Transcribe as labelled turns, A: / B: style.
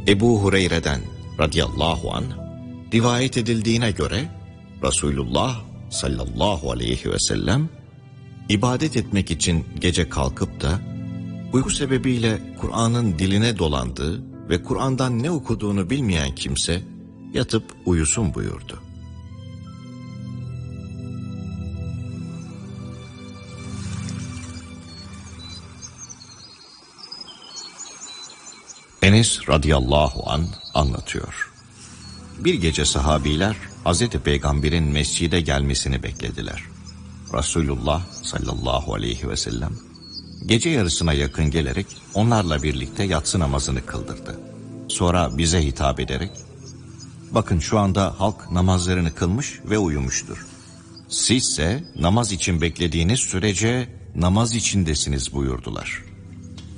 A: Ebu Hureyre'den radıyallahu anh rivayet edildiğine göre Resulullah sallallahu aleyhi ve sellem ibadet etmek için gece kalkıp da uyku sebebiyle Kur'an'ın diline dolandığı ve Kur'an'dan ne okuduğunu bilmeyen kimse yatıp uyusun buyurdu. Enes radıyallahu anh anlatıyor. Bir gece sahabiler Hazreti Peygamber'in mescide gelmesini beklediler. Resulullah sallallahu aleyhi ve sellem gece yarısına yakın gelerek onlarla birlikte yatsı namazını kıldırdı. Sonra bize hitap ederek, bakın şu anda halk namazlarını kılmış ve uyumuştur. Sizse namaz için beklediğiniz sürece namaz içindesiniz buyurdular.